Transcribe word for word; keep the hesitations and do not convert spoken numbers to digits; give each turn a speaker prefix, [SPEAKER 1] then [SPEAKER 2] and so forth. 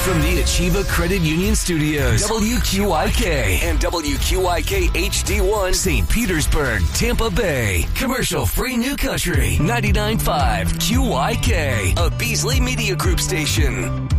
[SPEAKER 1] From the Achieva Credit Union Studios, W Q I K and W Q I K H D one, Saint Petersburg, Tampa Bay. Commercial-free New Country, ninety-nine point five Q I K, a Beasley Media Group station.